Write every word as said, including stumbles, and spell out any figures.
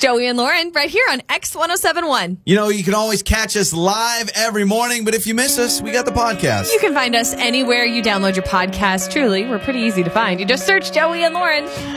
Joey and Lauren right here on X one oh seven one. You know, you can always catch us live every morning, but if you miss us, we got the podcast. You can find us anywhere you download your podcast. Truly, we're pretty easy to find. You just search Joey and Lauren.